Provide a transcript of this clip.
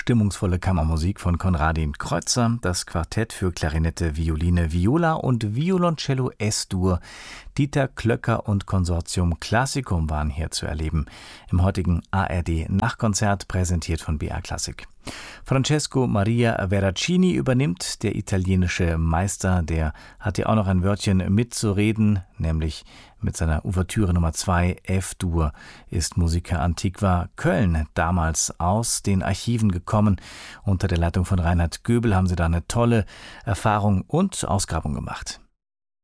Stimmungsvolle Kammermusik von Konradin Kreutzer, das Quartett für Klarinette, Violine, Viola und Violoncello S-Dur. Dieter Klöcker und Konsortium Classicum waren hier zu erleben. Im heutigen ARD-Nachkonzert, präsentiert von BR Classic. Francesco Maria Veracini übernimmt, der italienische Meister. Der hat ja auch noch ein Wörtchen mitzureden, nämlich mit seiner Ouvertüre Nummer 2, F-Dur, ist Musica Antiqua Köln damals aus den Archiven gekommen. Unter der Leitung von Reinhard Göbel haben sie da eine tolle Erfahrung und Ausgrabung gemacht.